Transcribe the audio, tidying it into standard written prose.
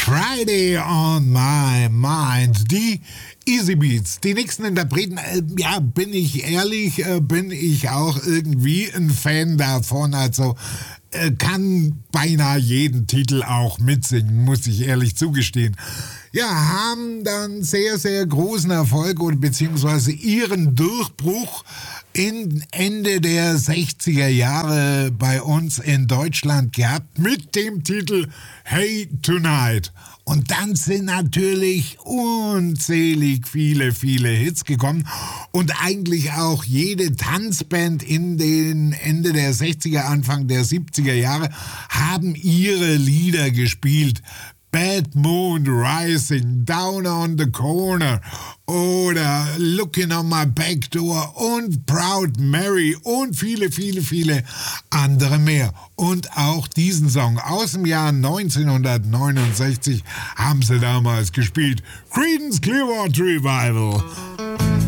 Friday on my mind. Die Easy Beats. Die nächsten Interpreten, bin ich ehrlich, bin ich auch irgendwie ein Fan davon. Also kann beinahe jeden Titel auch mitsingen, muss ich ehrlich zugestehen. Ja, haben dann sehr, sehr großen Erfolg oder beziehungsweise ihren Durchbruch in Ende der 60er Jahre bei uns in Deutschland gehabt mit dem Titel Hey Tonight. Und dann sind natürlich unzählig viele Hits gekommen und eigentlich auch jede Tanzband in den Ende der 60er, Anfang der 70er Jahre haben ihre Lieder gespielt. Bad Moon Rising, Down on the Corner oder Looking on My Back Door und Proud Mary und viele andere mehr. Und auch diesen Song aus dem Jahr 1969 haben sie damals gespielt. Creedence Clearwater Revival.